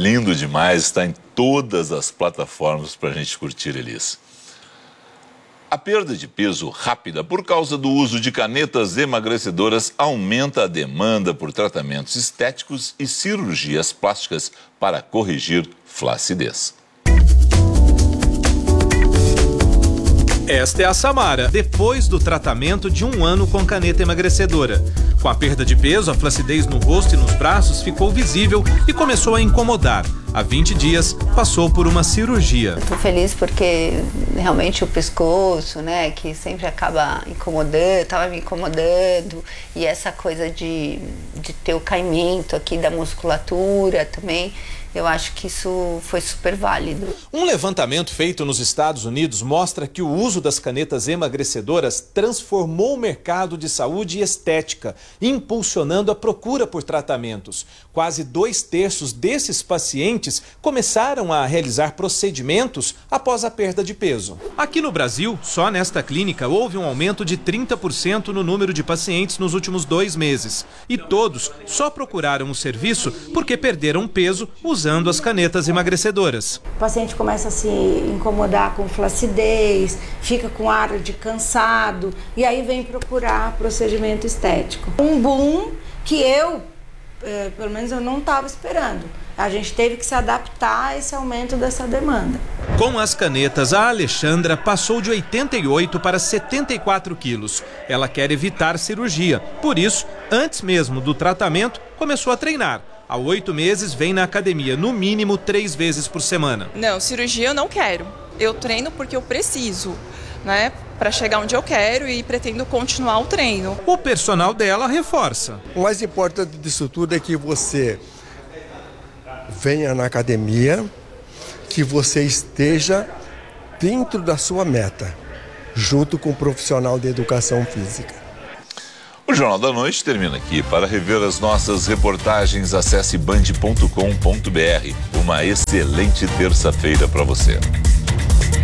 lindo demais, está em todas as plataformas para a gente curtir, Elis. A perda de peso rápida por causa do uso de canetas emagrecedoras aumenta a demanda por tratamentos estéticos e cirurgias plásticas para corrigir flacidez. Esta é a Samara, depois do tratamento de 1 ano com caneta emagrecedora. Com a perda de peso, a flacidez no rosto e nos braços ficou visível e começou a incomodar. Há 20 dias, passou por uma cirurgia. Estou feliz porque realmente o pescoço, né, que sempre acaba incomodando, estava me incomodando. E essa coisa de ter o caimento aqui da musculatura também, eu acho que isso foi super válido. Um levantamento feito nos Estados Unidos mostra que o uso das canetas emagrecedoras transformou o mercado de saúde e estética, impulsionando a procura por tratamentos. Quase 2/3 desses pacientes começaram a realizar procedimentos após a perda de peso. Aqui no Brasil, só nesta clínica, houve um aumento de 30% no número de pacientes nos últimos 2 meses. E todos só procuraram o serviço porque perderam peso usando as canetas emagrecedoras. O paciente começa a se incomodar com flacidez, fica com ar de cansado e aí vem procurar procedimento estético. Um boom que pelo menos eu não estava esperando. A gente teve que se adaptar a esse aumento dessa demanda. Com as canetas, a Alexandra passou de 88 para 74 quilos. Ela quer evitar cirurgia. Por isso, antes mesmo do tratamento, começou a treinar. Há 8 meses, vem na academia, no mínimo 3 vezes por semana. Não, cirurgia eu não quero. Eu treino porque eu preciso, né? Para chegar onde eu quero e pretendo continuar o treino. O personal dela reforça. O mais importante disso tudo é que você venha na academia, que você esteja dentro da sua meta, junto com um profissional de educação física. O Jornal da Noite termina aqui. Para rever as nossas reportagens, acesse band.com.br. Uma excelente terça-feira para você.